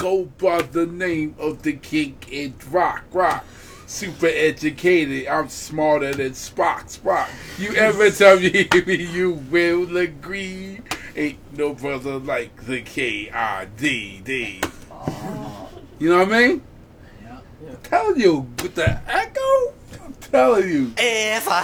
go by the name of the king in rock. Super educated, I'm smarter than Spock. You ever tell me you will agree? Ain't no brother like the K-I-D-D. You know what I mean? Yeah. I'm telling you, with the echo, I'm telling you. If I